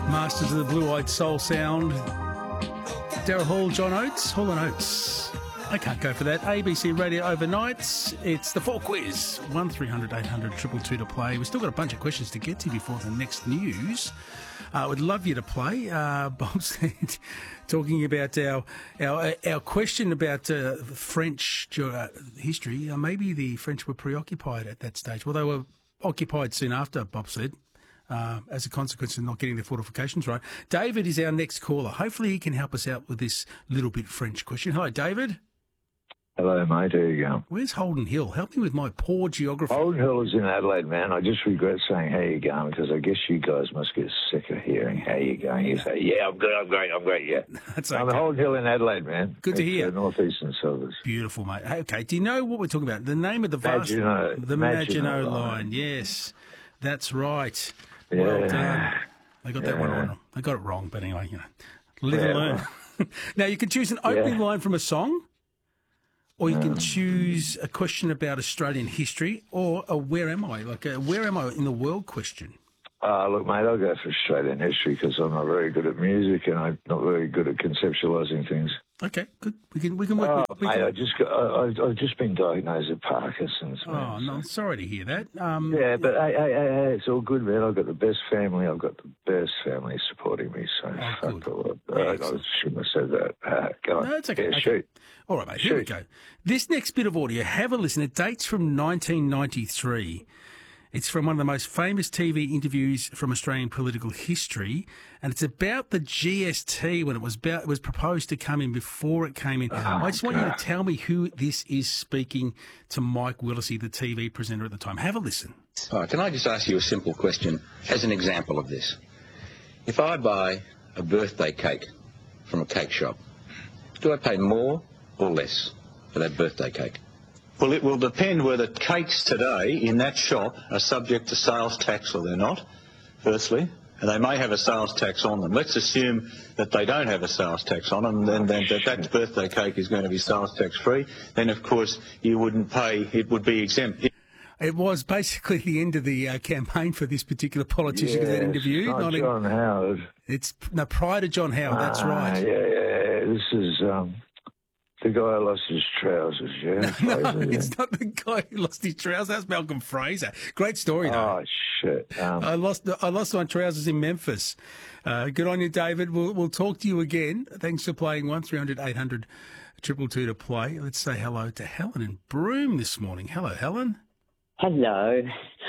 Masters of the Blue-Eyed Soul sound. Daryl Hall, John Oates, Hall and Oates. I can't go for that. ABC Radio Overnights. It's the Fall Quiz. 1300 800 222 to play. We've still got a bunch of questions to get to before the next news. Would love you to play. Bob said, talking about our question about French history. Maybe the French were preoccupied at that stage. Well, they were occupied soon after, Bob said. As a consequence of not getting their fortifications right. David is our next caller. Hopefully he can help us out with this little bit French question. Hello, David. Hello, mate. How you going? Where's Holden Hill? Help me with my poor geography. Holden Hill is in Adelaide, man. I just regret saying how you going because I guess you guys must get sick of hearing how you going. You say, yeah, I'm good, I'm great, yeah. That's okay. I'm Holden Hill in Adelaide, man. Good to hear. The northeastern suburbs. Beautiful, mate. Okay, do you know what we're talking about? The name of the vast... The Maginot Line. Yes, that's right. Yeah. Well done. I got that one wrong. I got it wrong, but anyway, live and learn. Now, you can choose an opening line from a song, or you can choose a question about Australian history, or a where am I? Like a where am I in the world question. Look, mate, I'll go for Australian history because I'm not very good at music and I'm not very good at conceptualising things. Okay, good. We can work with... Mate, I've just been diagnosed with Parkinson's, man. Oh, no, I'm sorry to hear that. Yeah, but hey, it's all good, man. I've got the best family. I've got the best family supporting me, so fuck the lot. I shouldn't have said that. Go on. No, it's okay. Yeah, okay. shoot. All right, mate, here we go. This next bit of audio, have a listen. It dates from 1993. It's from one of the most famous TV interviews from Australian political history, and it's about the GST when it was proposed to come in before it came in. I just want you to tell me who this is speaking to Mike Willesee, the TV presenter at the time. Have a listen. All right, can I just ask you a simple question as an example of this? If I buy a birthday cake from a cake shop, do I pay more or less for that birthday cake? Well, it will depend whether cakes today in that shop are subject to sales tax or they're not, firstly. And they may have a sales tax on them. Let's assume that they don't have a sales tax on them, then that birthday cake is going to be sales tax free. Then, of course, you wouldn't pay, it would be exempt. It was basically the end of the campaign for this particular politician, that interview. Not John Howard. It's prior to John Howard, that's right. Yeah. This is... the guy who lost his trousers, No, it's not the guy who lost his trousers. That's Malcolm Fraser. Great story, though. Oh, shit. I lost my trousers in Memphis. Good on you, David. We'll talk to you again. Thanks for playing 1300 800 222 to play. Let's say hello to Helen in Broome this morning. Hello, Helen. Hello.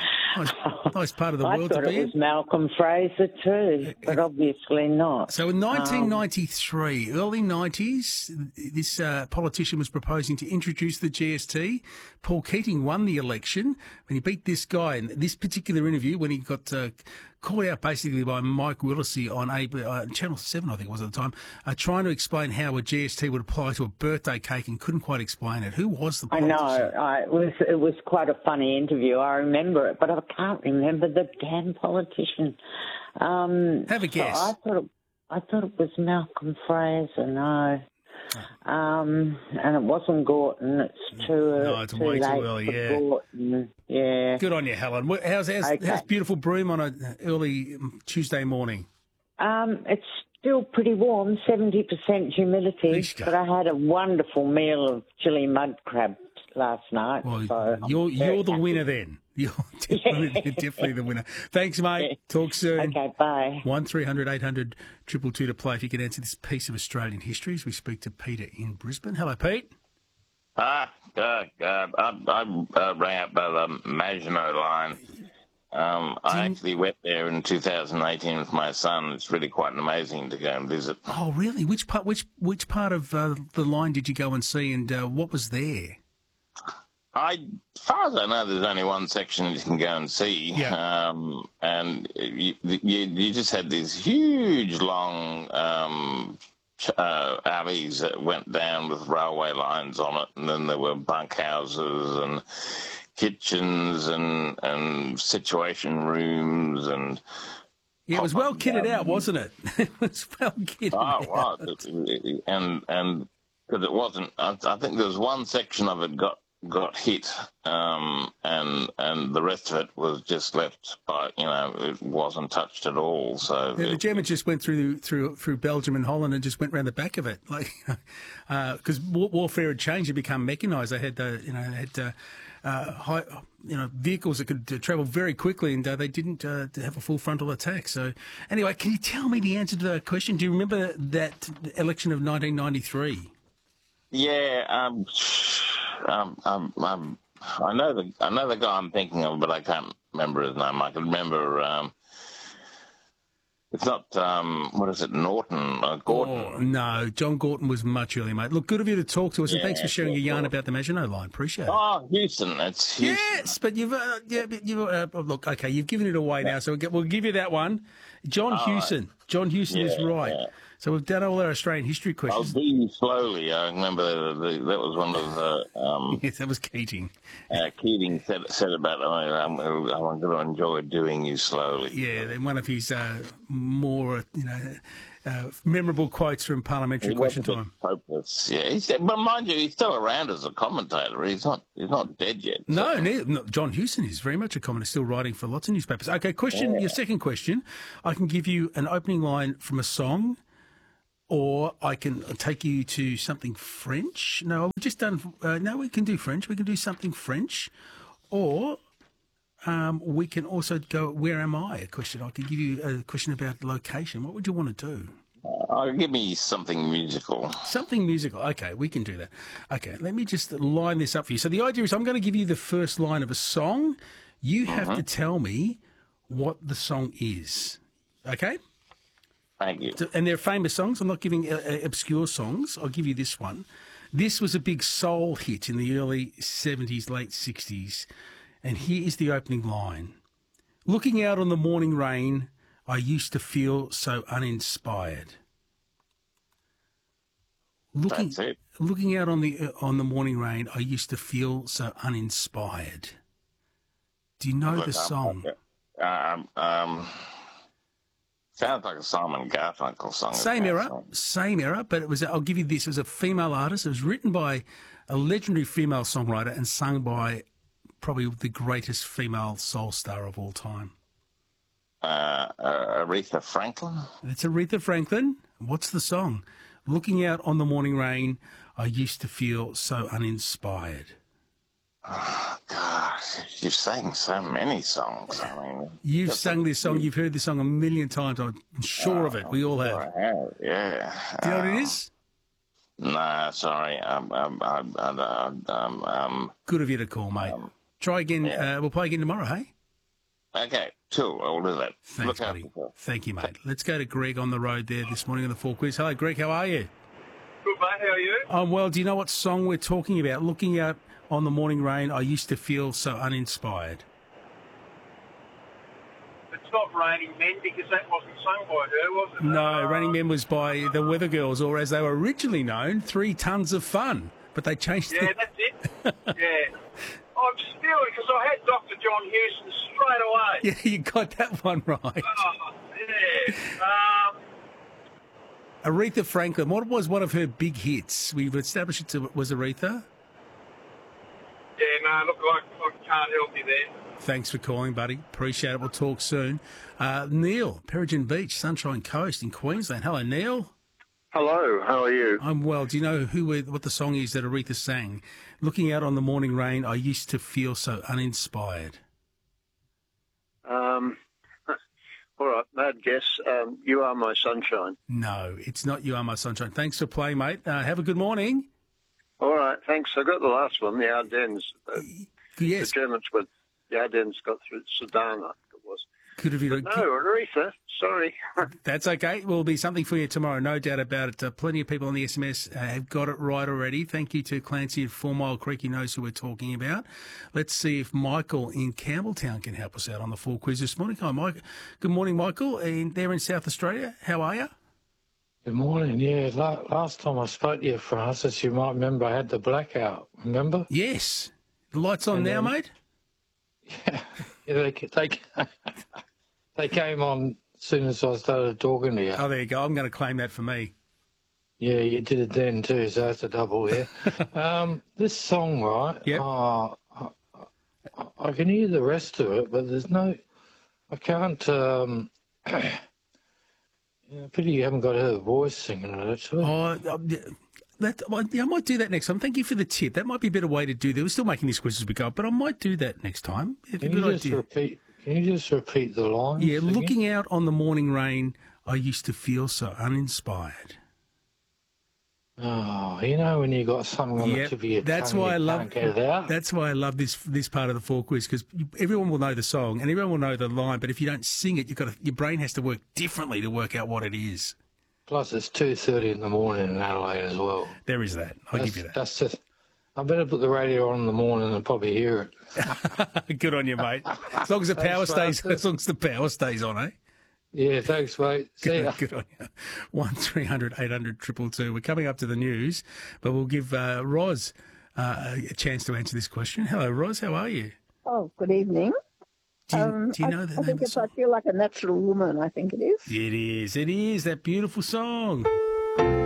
Nice part of the world to be in. I thought it was Malcolm Fraser too, but obviously not. So in 1993, early 90s, this politician was proposing to introduce the GST. Paul Keating won the election when he beat this guy. In this particular interview, when he got called out basically by Mike Willesee on Channel 7, I think it was at the time, trying to explain how a GST would apply to a birthday cake and couldn't quite explain it. Who was the politician? I know. It was quite a funny interview. I remember it, but I can't remember the damn politician. Have a guess. So I thought it was Malcolm Fraser, no. And it wasn't Gorton. It's it's way too early, Gorton. Yeah. Good on you, Helen. How's beautiful Broome on an early Tuesday morning? It's still pretty warm, 70% humidity, but I had a wonderful meal of chili mud crab last night. Well, so you're the winner then. You're definitely the winner. Thanks, mate. Talk soon. Okay, bye. 1300 800 222 to play if you can answer this piece of Australian history as we speak to Peter in Brisbane. Hello, Pete. I rang up by the Maginot Line. I actually went there in 2018 with my son. It's really quite amazing to go and visit. Oh, really? Which part of the line did you go and see, and what was there? As far as I know, there's only one section you can go and see, and you just had these huge, long alleys that went down with railway lines on it, and then there were bunkhouses and kitchens and situation rooms and... Yeah, it was well kitted out, wasn't it? It was well kitted out. And because it wasn't... I think there was one section of it got got hit, and the rest of it was just left by, it wasn't touched at all. So the Germans just went through Belgium and Holland and just went round the back of it, like because warfare had changed, it become mechanised. They had high, vehicles that could travel very quickly, and they didn't have a full frontal attack. So anyway, can you tell me the answer to that question? Do you remember that election of 1993? Yeah, I know the guy I'm thinking of, but I can't remember his name. I can remember. It's not what is it, Norton Gorton? Oh, no, John Gorton was much earlier, mate. Look, good of you to talk to us, and thanks for sharing your yarn about the Maginot Line. Appreciate it. Oh, Houston, that's Houston. Yes, but you've look, okay, you've given it away now, so we'll give you that one. John Hewson. John Hewson is right. Yeah. So we've done all our Australian history questions. I'll do you slowly. I remember that was one of the... yes, that was Keating. Keating said about, I'm going to enjoy doing you slowly. Yeah, and one of his more, memorable quotes from Parliamentary Question Time. Hopeless. Yeah, but mind you, he's still around as a commentator. He's not dead yet. So. No, John Hewson is very much a commentator, still writing for lots of newspapers. Okay, your second question. I can give you an opening line from a song, or I can take you to something French. No, we've just done... no, we can do French. We can do something French. Or we can also go, where am I? A question. I can give you a question about location. What would you want to do? Give me something musical. Something musical. Okay, we can do that. Okay, let me just line this up for you. So the idea is I'm going to give you the first line of a song. You have to tell me what the song is. Okay? Thank you. And they're famous songs. I'm not giving obscure songs. I'll give you this one. This was a big soul hit in the early 70s, late 60s. And here is the opening line. Looking out on the morning rain, I used to feel so uninspired. That's it. Looking out on the morning rain, I used to feel so uninspired. Do you know the song? Sounds like a Simon Garfunkel song. Same era, but it was. I'll give you this. It was a female artist. It was written by a legendary female songwriter and sung by probably the greatest female soul star of all time. Aretha Franklin? It's Aretha Franklin. What's the song? Looking out on the morning rain, I used to feel so uninspired. Oh, gosh, you've sang so many songs. I mean, you've sung this song. You've heard this song a million times. I'm sure of it. We all have. I have, yeah. Do you know what it is? Nah, sorry. Good of you to call, mate. Try again. Yeah. We'll play again tomorrow, hey? Okay, cool. I'll do that. Thanks, buddy. Thank you, mate. Let's go to Greg on the road there this morning on the Four Quiz. Hello, Greg. How are you? Good, mate. How are you? I'm well. Do you know what song we're talking about? Looking out on the morning rain, I used to feel so uninspired. It's not Raining Men because that wasn't sung by her, was it? No, Raining Men was by the Weather Girls, or as they were originally known, 3 Tons of Fun. But they changed it. Yeah, that's it. Yeah. I'm stealing because I had Dr. John Hewson straight away. Yeah, you got that one right. Yeah. Aretha Franklin. What was one of her big hits? We've established it was Aretha. Yeah, no, look, I can't help you there. Thanks for calling, buddy. Appreciate it. We'll talk soon. Neil, Peregrine Beach, Sunshine Coast in Queensland. Hello, Neil. Hello, how are you? I'm well. Do you know what the song is that Aretha sang? Looking out on the morning rain, I used to feel so uninspired. All right, mad guess. You Are My Sunshine. No, it's not You Are My Sunshine. Thanks for playing, mate. Have a good morning. All right, thanks. I got the last one, the Ardennes. Yes. The Germans went, the Ardennes got through Sudan, I think it was. Could have been. No, Aretha, sorry. That's okay. Will be something for you tomorrow, no doubt about it. Plenty of people on the SMS have got it right already. Thank you to Clancy at 4 Mile Creek. He knows who we're talking about. Let's see if Michael in Campbelltown can help us out on the 4 Quiz this morning. Hi, Mike. Good morning, Michael. And there in South Australia, how are you? Good morning. Yeah, last time I spoke to you, Francis, you might remember I had the blackout. Remember? Yes. The lights on now, mate? Yeah, they came on as soon as I started talking to you. Oh, there you go. I'm going to claim that for me. Yeah, you did it then too, so that's a double there. This song, right? Yep. I can hear the rest of it, but there's no... I can't... pity you haven't got her voice singing it, actually. I might do that next time. Thank you for the tip. That might be a better way to do that. We're still making these quizzes as we go, but I might do that next time. Can you just repeat the lines? Yeah, again? looking out on the morning rain, I used to feel so uninspired. Oh, you know when you got something on the tip of your tongue, can't get it out? That's why I love this part of the 4 quiz, because everyone will know the song and everyone will know the line, but if you don't sing it, your brain has to work differently to work out what it is. Plus, it's 2:30 in the morning in Adelaide as well. There is that. I'll give you that. That's just... I better put the radio on in the morning and probably hear it. Good on you, mate. As long as the power stays on, eh? Yeah, thanks, mate. See ya. Good on you. 1300 800 222. We're coming up to the news, but we'll give Roz a chance to answer this question. Hello, Roz. How are you? Oh, good evening. Do you know the I think it's I Feel Like a Natural Woman, I think it is. It is. It is. That beautiful song.